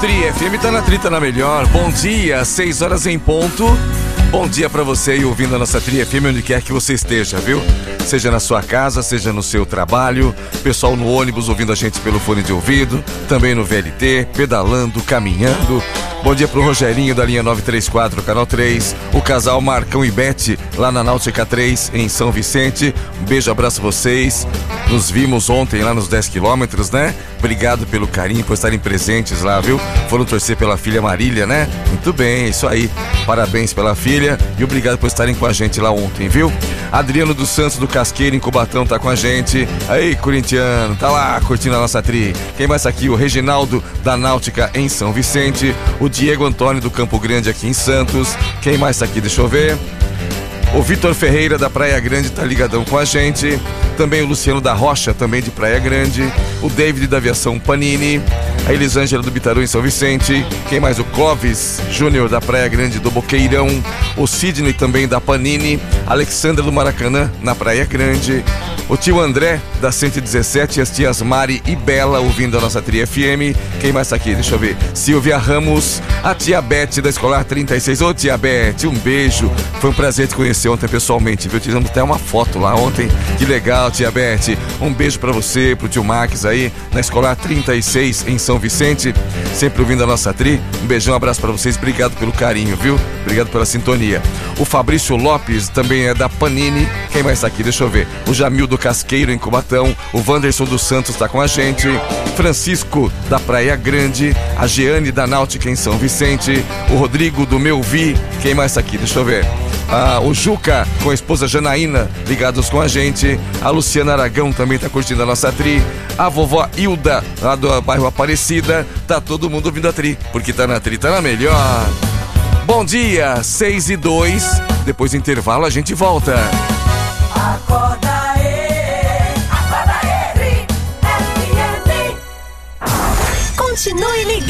Tri FM tá na trita na melhor. Bom dia, 6 horas em ponto. Bom dia pra você e ouvindo a nossa Tri FM onde quer que você esteja, viu? Seja na sua casa, seja no seu trabalho, pessoal no ônibus ouvindo a gente pelo fone de ouvido, também no VLT, pedalando, caminhando. Bom dia pro Rogerinho da linha 934, canal 3, o casal Marcão e Bete, lá na Náutica 3, em São Vicente. Um beijo, abraço a vocês. Nos vimos ontem lá nos 10 quilômetros, né? Obrigado pelo carinho, por estarem presentes lá, viu? Foram torcer pela filha Marília, né? Muito bem, isso aí. Parabéns pela filha e obrigado por estarem com a gente lá ontem, viu? Adriano dos Santos do Casqueiro, em Cubatão, tá com a gente. Aí, corintiano, tá lá curtindo a nossa tri. Quem mais tá aqui? O Reginaldo da Náutica em São Vicente. O Diego Antônio do Campo Grande aqui em Santos. Quem mais tá aqui? Deixa eu ver. O Vitor Ferreira da Praia Grande tá ligadão com a gente. Também o Luciano da Rocha, também de Praia Grande. O David da Aviação Panini. A Elisângela do Bitaru em São Vicente. Quem mais? O Clóvis Júnior da Praia Grande do Boqueirão. O Sidney também da Panini. Alexandra do Maracanã na Praia Grande. O tio André da 117. As tias Mari e Bela ouvindo a nossa Tri FM. Quem mais tá aqui? Deixa eu ver. Silvia Ramos. A tia Bete da Escolar 36. Ô tia Bete, um beijo. Foi um prazer te conhecer ontem pessoalmente, viu? Tiramos até uma foto lá ontem. Que legal, tia Bete. Um beijo pra você, pro tio Max aí, na Escolar 36 em São Vicente. Sempre ouvindo a nossa Tri. Um beijão, um abraço pra vocês. Obrigado pelo carinho, viu? Obrigado pela sintonia. O Fabrício Lopes também é da Panini. Quem mais tá aqui? Deixa eu ver. O Jamil do Casqueiro em Cubatão. O Wanderson dos Santos tá com a gente. Francisco da Praia Grande. A Jeane da Náutica em São Vicente. O Rodrigo do Melvi. Quem mais tá aqui? Deixa eu ver. O Juca com a esposa Janaína ligados com a gente. A Luciana Aragão também tá curtindo a nossa Tri. A vovó Hilda lá do bairro Aparecida. Tá todo mundo ouvindo a Tri, porque tá na Tri, tá na melhor. Bom dia, 6:02. Depois do intervalo a gente volta. Acorda aí, Tri FM. Continue ligado.